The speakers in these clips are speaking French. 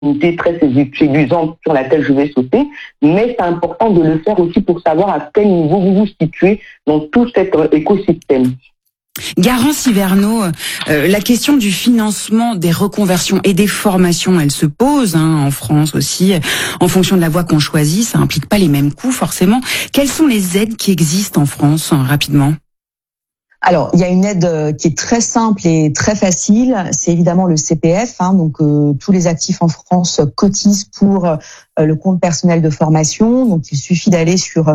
opportunité très séduisante sur laquelle je vais sauter, mais c'est important de le faire aussi pour savoir à quel niveau vous vous situez dans tout cet écosystème. Garance Hiverneau, la question du financement des reconversions et des formations, elle se pose en France aussi. En fonction de la voie qu'on choisit, ça implique pas les mêmes coûts forcément. Quelles sont les aides qui existent en France, rapidement ? Alors, il y a une aide qui est très simple et très facile. C'est évidemment le CPF. Donc, tous les actifs en France cotisent pour le compte personnel de formation. Donc, il suffit d'aller sur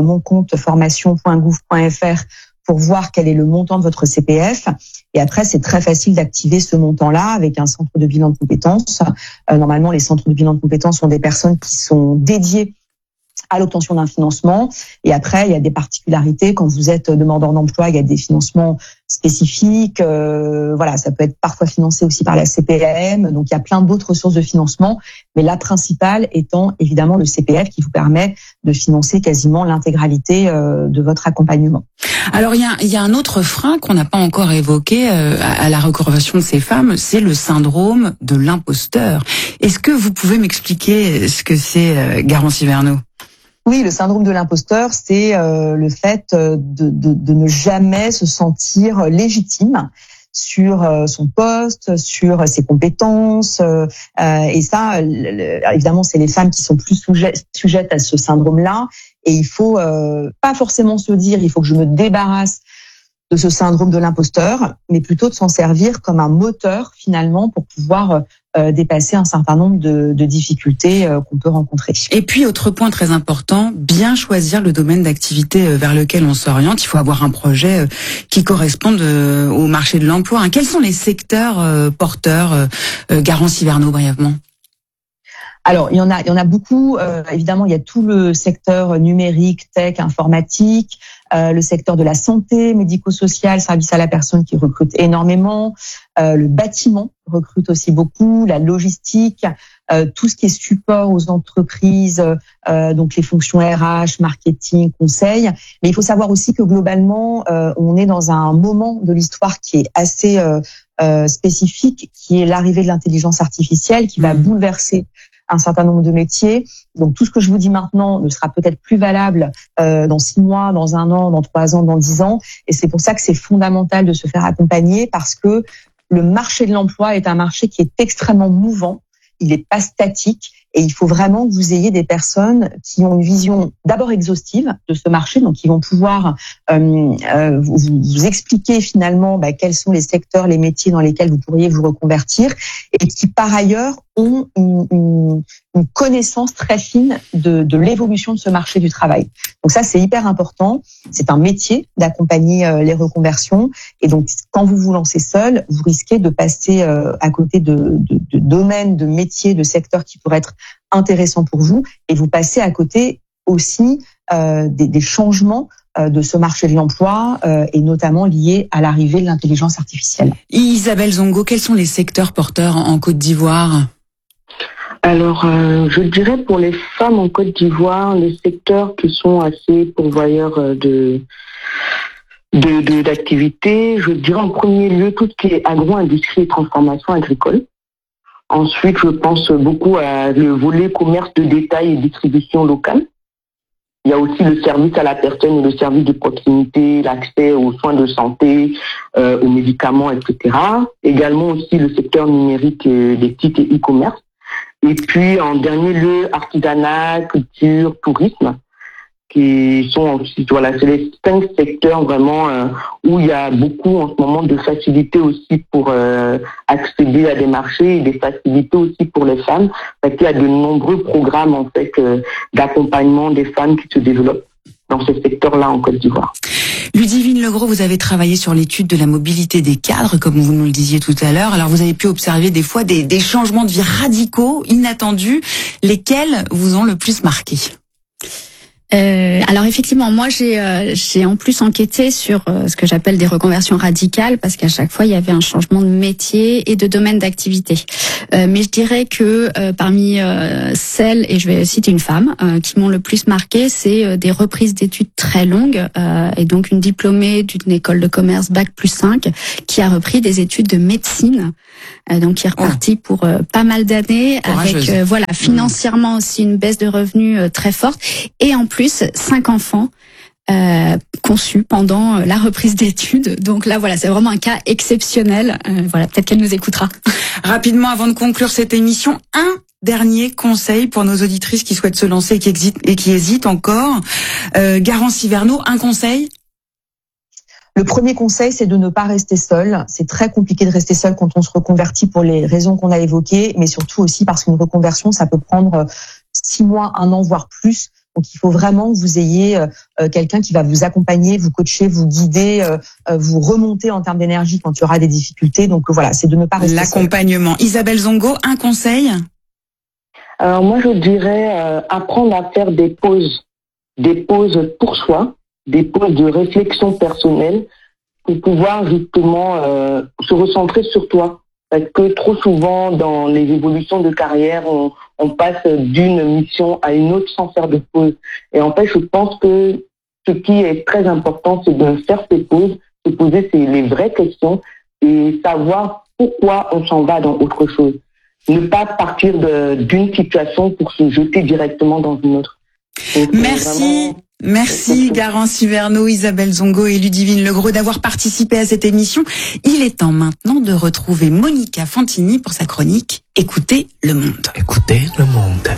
moncompteformation.gouv.fr pour voir quel est le montant de votre CPF. Et après, c'est très facile d'activer ce montant-là avec un centre de bilan de compétences. Normalement, les centres de bilan de compétences sont des personnes qui sont dédiées à l'obtention d'un financement. Et après, il y a des particularités. Quand vous êtes demandeur d'emploi, il y a des financements spécifiques. Voilà, ça peut être parfois financé aussi par la CPAM. Donc, il y a plein d'autres sources de financement. Mais la principale étant évidemment le CPF qui vous permet de financer quasiment l'intégralité de votre accompagnement. Alors, il y a un autre frein qu'on n'a pas encore évoqué à la reconversion de ces femmes, c'est le syndrome de l'imposteur. Est-ce que vous pouvez m'expliquer ce que c'est, Garance Hiverneau ? Oui, le syndrome de l'imposteur, c'est le fait de ne jamais se sentir légitime sur son poste, sur ses compétences. Et ça, évidemment, c'est les femmes qui sont plus sujettes à ce syndrome-là. Et il faut pas forcément se dire, il faut que je me débarrasse de ce syndrome de l'imposteur, mais plutôt de s'en servir comme un moteur finalement pour pouvoir dépasser un certain nombre de difficultés qu'on peut rencontrer. Et puis, autre point très important, bien choisir le domaine d'activité vers lequel on s'oriente. Il faut avoir un projet qui corresponde au marché de l'emploi. Quels sont les secteurs porteurs, Garance Hiverneau, brièvement ? Alors, il y en a beaucoup. Évidemment, il y a tout le secteur numérique, tech, informatique, le secteur de la santé, médico-social, service à la personne qui recrute énormément, le bâtiment recrute aussi beaucoup, la logistique, tout ce qui est support aux entreprises, donc les fonctions RH, marketing, conseil. Mais il faut savoir aussi que globalement, on est dans un moment de l'histoire qui est assez spécifique, qui est l'arrivée de l'intelligence artificielle, qui va bouleverser un certain nombre de métiers. Donc tout ce que je vous dis maintenant ne sera peut-être plus valable dans 6 mois, dans 1 an, dans 3 ans, dans 10 ans. Et c'est pour ça que c'est fondamental de se faire accompagner parce que le marché de l'emploi est un marché qui est extrêmement mouvant. Il n'est pas statique et il faut vraiment que vous ayez des personnes qui ont une vision d'abord exhaustive de ce marché, donc qui vont pouvoir vous expliquer finalement quels sont les secteurs, les métiers dans lesquels vous pourriez vous reconvertir et qui par ailleurs ont une connaissance très fine de l'évolution de ce marché du travail. Donc ça, c'est hyper important. C'est un métier d'accompagner les reconversions. Et donc, quand vous vous lancez seul, vous risquez de passer à côté de domaines, de métiers, de secteurs qui pourraient être intéressants pour vous. Et vous passez à côté aussi des changements de ce marché de l'emploi et notamment liés à l'arrivée de l'intelligence artificielle. Isabelle Zongo, quels sont les secteurs porteurs en Côte d'Ivoire ? Alors, je dirais pour les femmes en Côte d'Ivoire, les secteurs qui sont assez pourvoyeurs d'activités, je dirais en premier lieu tout ce qui est agro-industrie et transformation agricole. Ensuite, je pense beaucoup à le volet commerce de détail et distribution locale. Il y a aussi le service à la personne et le service de proximité, l'accès aux soins de santé, aux médicaments, etc. Également aussi le secteur numérique des sites et e-commerce. Et puis, en dernier lieu, artisanat, culture, tourisme, qui sont aussi, voilà, c'est les 5 secteurs vraiment où il y a beaucoup en ce moment de facilités aussi pour accéder à des marchés et des facilités aussi pour les femmes. Parce qu'il y a de nombreux programmes en fait d'accompagnement des femmes qui se développent dans ce secteur-là en Côte d'Ivoire. Ludivine Legros, vous avez travaillé sur l'étude de la mobilité des cadres, comme vous nous le disiez tout à l'heure. Alors, vous avez pu observer des fois des changements de vie radicaux, inattendus. Lesquels vous ont le plus marqué ? Alors effectivement, moi j'ai en plus enquêté sur ce que j'appelle des reconversions radicales, parce qu'à chaque fois il y avait un changement de métier et de domaine d'activité. Mais je dirais que parmi celles, et je vais citer une femme, qui m'ont le plus marqué, c'est des reprises d'études très longues, et donc une diplômée d'une école de commerce Bac+5 qui a repris des études de médecine, donc qui est repartie pour pas mal d'années, avec voilà, financièrement aussi une baisse de revenus très forte, et en plus 5 enfants conçus pendant la reprise d'études. Donc là, voilà, c'est vraiment un cas exceptionnel. Voilà, peut-être qu'elle nous écoutera. Rapidement, avant de conclure cette émission, un dernier conseil pour nos auditrices qui souhaitent se lancer et qui hésitent encore. Garance Hiverneau, un conseil? Le premier conseil, c'est de ne pas rester seul. C'est très compliqué de rester seul quand on se reconvertit pour les raisons qu'on a évoquées, mais surtout aussi parce qu'une reconversion, ça peut prendre 6 mois, 1 an, voire plus. Donc, il faut vraiment que vous ayez quelqu'un qui va vous accompagner, vous coacher, vous guider, vous remonter en termes d'énergie quand il y aura des difficultés. Donc, voilà, c'est de ne pas rester l'accompagnement. Seul. Isabelle Zongo, un conseil? Alors, moi, je dirais apprendre à faire des pauses pour soi, des pauses de réflexion personnelle pour pouvoir justement se recentrer sur toi. Parce que trop souvent, dans les évolutions de carrière, on passe d'une mission à une autre sans faire de pause. Et en fait, je pense que ce qui est très important, c'est de faire ces pauses, se poser les vraies questions et savoir pourquoi on s'en va dans autre chose. Ne pas partir d'une situation pour se jeter directement dans une autre. Donc, Merci Garance Hiverneau, Isabelle Zongo et Ludivine Legros d'avoir participé à cette émission. Il est temps maintenant de retrouver Monica Fantini pour sa chronique Écoutez le monde. Écoutez le monde.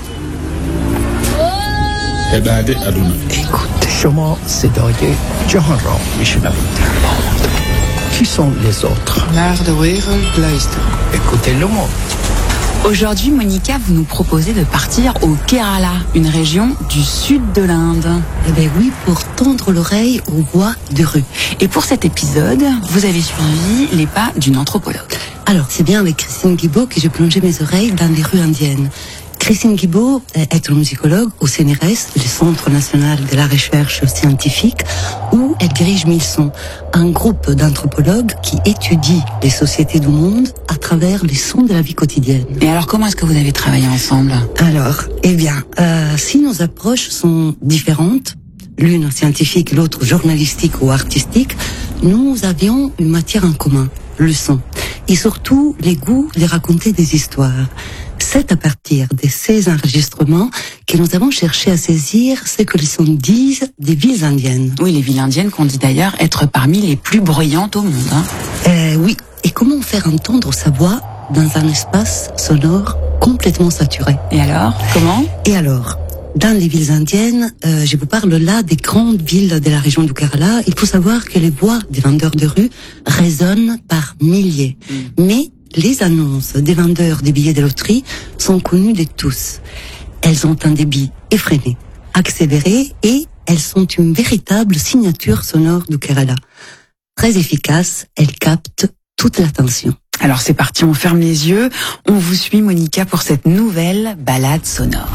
Écoutez. Chemin Sédorier, Johanro, Michel. Qui sont les autres? Écoutez le monde. Aujourd'hui, Monica, vous nous proposez de partir au Kerala, une région du sud de l'Inde. Eh bien oui, pour tendre l'oreille aux voix de rue. Et pour cet épisode, vous avez suivi les pas d'une anthropologue. Alors, c'est bien avec Christine Guibault que j'ai plongé mes oreilles dans les rues indiennes. Christine Guibault est ethnomusicologue au CNRS, le Centre national de la recherche scientifique, où elle dirige Milson, un groupe d'anthropologues qui étudie les sociétés du monde à travers les sons de la vie quotidienne. Et alors, comment est-ce que vous avez travaillé ensemble? Alors, eh bien, si nos approches sont différentes, l'une scientifique, l'autre journalistique ou artistique, nous avions une matière en commun, le son, et surtout les goûts de raconter des histoires. C'est à partir de ces enregistrements que nous avons cherché à saisir ce que les sons disent des villes indiennes. Oui, les villes indiennes qu'on dit d'ailleurs être parmi les plus bruyantes au monde. Oui, et comment faire entendre sa voix dans un espace sonore complètement saturé. Et alors, comment? Et alors, dans les villes indiennes, je vous parle là des grandes villes de la région du Kerala. Il faut savoir que les voix des vendeurs de rue résonnent par milliers. Mais les annonces des vendeurs des billets de loterie sont connues de tous. Elles ont un débit effréné, accéléré, et elles sont une véritable signature sonore du Kerala. Très efficace, elles captent toute l'attention. Alors c'est parti, on ferme les yeux. On vous suit, Monica, pour cette nouvelle balade sonore.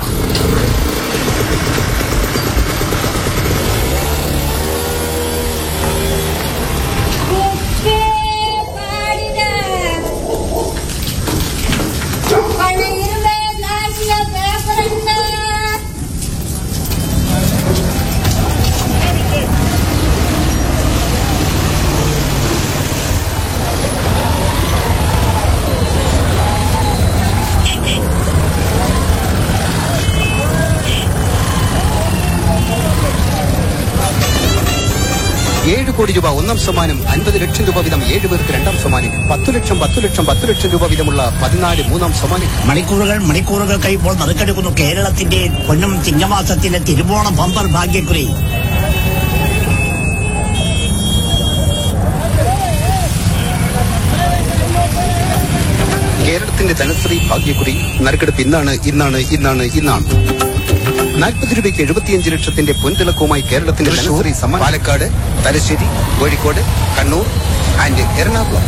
കോടി രൂപ ഒന്നാം സമ്മാനം 50 ലക്ഷം രൂപ വീതം 7 പേർക്ക് രണ്ടാം സമ്മാനം 10 ലക്ഷം രൂപ വീതമുള്ള 14 മൂന്നാം സമ്മാനം. മണിക്കൂറുകൾ കഴിയുമ്പോൾ നറുക്കെടുക്കുന്നു കേരളത്തിന്റെ പൊന്നും ചിങ്ങമാസത്തിലെ തിരുവോണ ബമ്പർ ഭാഗ്യക്കുറി. കേരളത്തിന്റെ ധനശ്രീ ഭാഗ്യക്കുറി നറുക്കെടുപ്പ് ഇന്നാണ്. 40 രൂപയ്ക്ക് 75 ലക്ഷത്തിന്റെ പൊൻതിളക്കവുമായി കേരളത്തിന്റെ ധനശ്രീ സമ്മാനം പാലക്കാട്, തലശ്ശേരി, കോഴിക്കോട്, കണ്ണൂർ ആൻഡ് എറണാകുളം.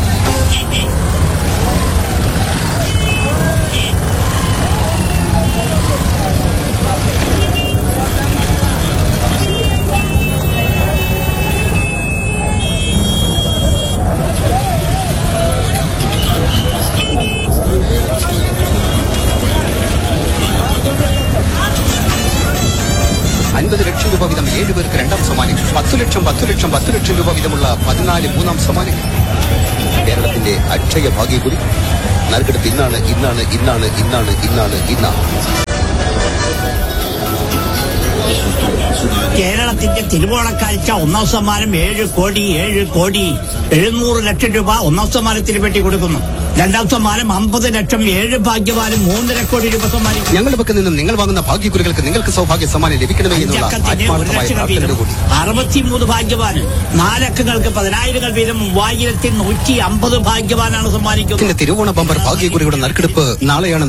50 ലക്ഷം രൂപ വീതം 7 പേർക്ക് രണ്ടാം സമ്മാനം, 10 ലക്ഷം രൂപ വീതമുള്ള 14 മൂന്നാം സമ്മാനം. കേരളത്തിന്റെ അക്ഷയ ഭാഗ്യക്കുറി നറുക്കെടുപ്പ് ഇന്നാണ്. കേരളത്തിന്റെ തിരുവോണക്കാഴ്ച ഒന്നാം സമ്മാനം 7 കോടി 700 ലക്ഷം രൂപ ഒന്നാം സമ്മാനത്തിന് വേണ്ടി കൊടുക്കുന്നു. രണ്ടാം സമ്മാനം 50 ലക്ഷം, 7 ഭാഗ്യവാനും 3.5 കോടി രൂപ സമ്മാനിക്കും. ഞങ്ങളുടെ പക്കൽ നിന്നും നിങ്ങൾ വാങ്ങുന്ന ഭാഗ്യക്കുറികൾക്ക് നിങ്ങൾക്ക് സൗഭാഗ്യ സമ്മാനം ലഭിക്കണമേ എന്നുള്ള ആത്മാർത്ഥമായ പ്രാർത്ഥനയോട് കൂടി 63 ഭാഗ്യവാന് 4 അക്കങ്ങൾക്ക് 10,000 വീതം 3150 ഭാഗ്യവാനാണ് സമ്മാനിക്കുന്നത്. തിരുവോണ ബമ്പർ ഭാഗ്യക്കുറിയുടെ നറുക്കെടുപ്പ് നാളെയാണ്.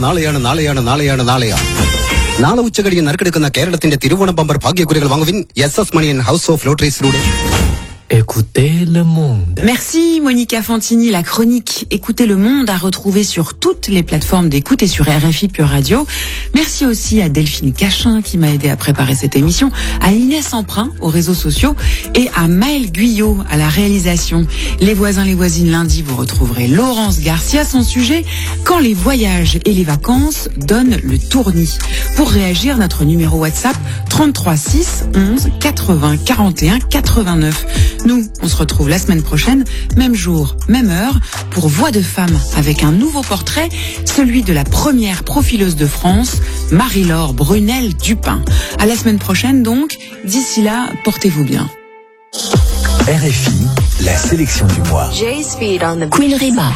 നാളെ ഉച്ചകഴിഞ്ഞ് നറുക്കെടുക്കുന്ന കേരളത്തിന്റെ തിരുവോണ ബമ്പർ ഭാഗ്യക്കുറികൾ വാങ്ങുവിൻ SS മണിയൻ ഹൗസ് ഓഫ് ലോട്ടറീസിലൂടെ. Écoutez le monde. Merci Monica Fantini, la chronique Écoutez le monde à retrouver sur toutes les plateformes d'écoute et sur RFI Pure Radio. Merci aussi à Delphine Cachin qui m'a aidé à préparer cette émission, à Inès Emprunt aux réseaux sociaux et à Maël Guyot à la réalisation. Les voisins, les voisines, lundi vous retrouverez Laurence Garcia, son sujet quand les voyages et les vacances donnent le tournis. Pour réagir, notre numéro WhatsApp 33 6 11 80 41 89. Nous, on se retrouve la semaine prochaine, même jour, même heure, pour Voix de femme, avec un nouveau portrait, celui de la première profileuse de France, Marie-Laure Brunel-Dupin. À la semaine prochaine donc, d'ici là, portez-vous bien. RFI, la sélection du mois. Queen Rima.